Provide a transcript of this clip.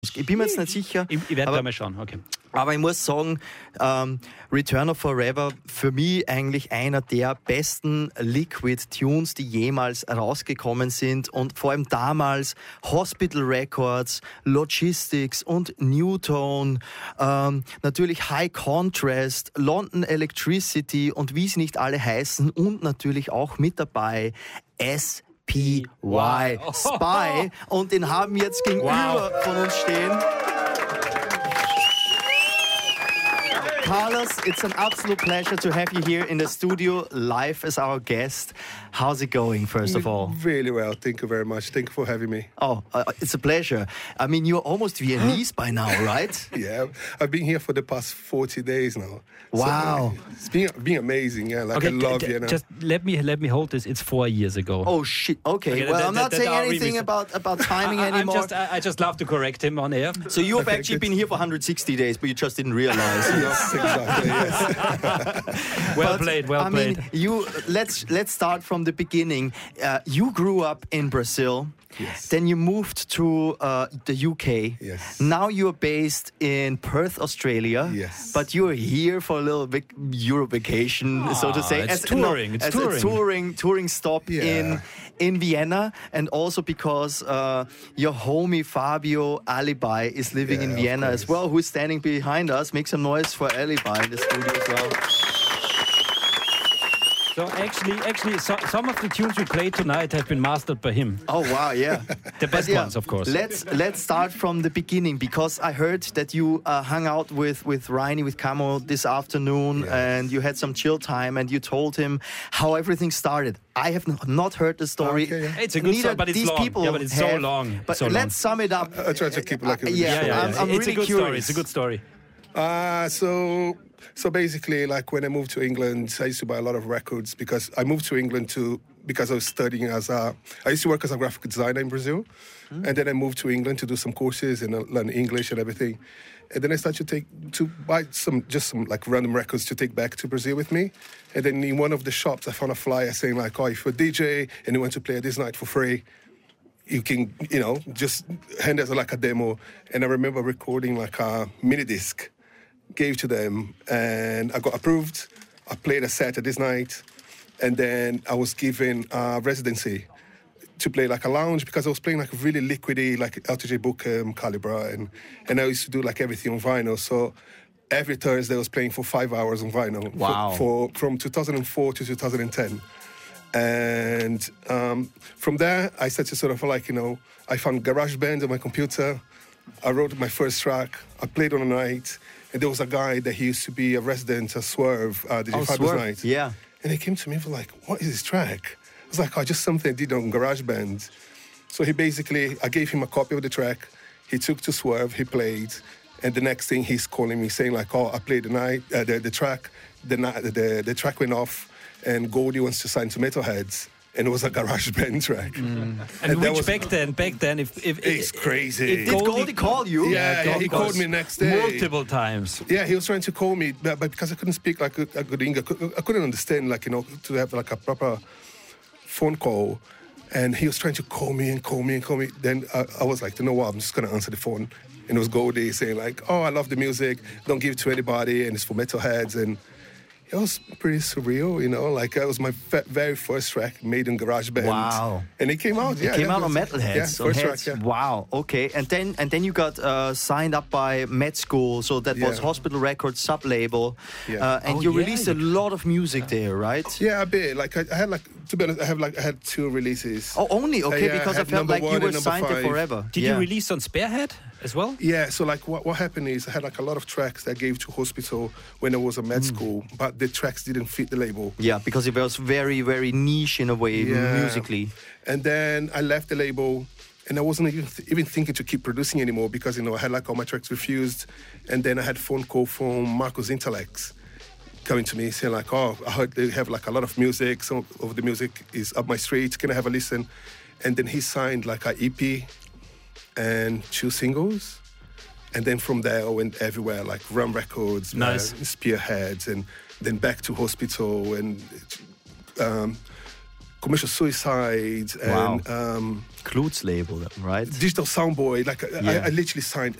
Ich bin mir jetzt nicht sicher. Ich werde da mal schauen, okay. Aber ich muss sagen, Return of Forever für mich eigentlich einer der besten Liquid-Tunes, die jemals rausgekommen sind. Und vor allem damals Hospital Records, Logistics und Newtone, natürlich High Contrast, London Electricity und wie sie nicht alle heißen. Und natürlich auch mit dabei SPY, Spy. Und den haben wir jetzt gegenüber von uns stehen. Carlos, it's an absolute pleasure to have you here in the studio live as our guest. How's it going, first of all? Really well, thank you very much. Thank you for having me. Oh, it's a pleasure. I mean, you're almost Viennese by now, right? Yeah, I've been here for the past 40 days now. Wow. So it's been amazing, yeah. Like, Okay, I love Vienna. just let me hold this. It's 4 years ago. Oh, shit. Okay, well, I'm not saying anything about timing anymore. I just love to correct him on air. So you've Okay, actually good. been here for 160 days, but you just didn't realize. Yes, exactly, yes. Well But, played, well I played. mean, let's start from the beginning. You grew up in Brazil. Yes. Then you moved to the UK. Yes. Now you're based in Perth, Australia. Yes. But you're here for a little Euro vacation, so to say. It's touring, it's as touring. a touring stop Yeah. in Vienna, and also because your homie Fabio Alibi is living in Yeah, of Vienna as course. well, who's standing behind us. Make some noise for Alibi in the studio as well. So actually, some of the tunes we played tonight have been mastered by him. Oh wow, yeah. The best But, ones, of course. Let's start from the beginning, because I heard that you hung out with Reini, with Camo this afternoon, Yes. and you had some chill time, and you told him how everything started. I have not heard the story. Okay, yeah. It's a good Neither story, but it's these long. people Yeah, but it's so have. long. But So long. let's sum it up. I try to keep it like a yeah, I'm it's really a good curious. story. It's a good story. So basically, like when I moved to England, I used to buy a lot of records because I moved to England because I was studying I used to work as a graphic designer in Brazil, and then I moved to England to do some courses and learn English and everything. And then I started to buy some like random records to take back to Brazil with me. And then in one of the shops, I found a flyer saying like, "Oh, if you're a DJ and you want to play this night for free, you can, just hand us like a demo." And I remember recording like a mini disc, gave to them, and I got approved. I played a set at this night, and then I was given a residency to play like a lounge because I was playing like really liquidy, like LTJ Bookham, Calibra, and I used to do like everything on vinyl. So every Thursday I was playing for 5 hours on vinyl. Wow. From 2004 to 2010. And from there, I started sort of like, I found GarageBand on my computer. I wrote my first track. I played on a night. And there was a guy that he used to be a resident at Swerve, DJ Fabio's Swerve, Night. yeah. And he came to me and was like, "What is this track?" I was like, "Oh, just something I did on GarageBand." So I gave him a copy of the track. He took to Swerve, he played. And the next thing he's calling me saying like, "Oh, I played the track. The track went off and Goldie wants to sign to Metalheads." And it was a GarageBand track. And which back then, if it's crazy. Did Goldie call you? Yeah, he called me next day. multiple times. Yeah, he was trying to call me, but because I couldn't speak like a good English, I couldn't understand, like, to have like a proper phone call. And he was trying to call me. Then I was like, you know what, I'm just going to answer the phone. And it was Goldie saying like, "Oh, I love the music. Don't give it to anybody. And it's for metalheads." And it was pretty surreal, like it was my very first track made in GarageBand. Wow. And it came out, It came out on Metalheads. Yeah, on first Heads. track, yeah. Wow. Okay. And then you got signed up by Med School, so that was Yeah. Hospital Records sub-label, Yeah. and you released a lot of music there, right? Yeah, a bit. Like I had to be honest, I had 2 releases. Oh, only okay, Yeah, because I had felt number like you 1 were and number signed there 5. forever. Did Yeah. you release on Spearhead as well? Yeah, so like what happened is I had like a lot of tracks that I gave to Hospital when I was at med school, but the tracks didn't fit the label. Yeah, because it was very, very niche in a way, musically. And then I left the label, and I wasn't even thinking to keep producing anymore because, I had like all my tracks refused. And then I had a phone call from Marcos Intellects coming to me saying like, "Oh, I heard they have like a lot of music. Some of the music is up my street. Can I have a listen?" And then he signed like an EP and 2 singles. And then from there I went everywhere, like Rum Records, Nice. Spearheads, and then back to Hospital and Commercial Suicide and Klutz label, right? Digital Soundboy. Like Yeah. I literally signed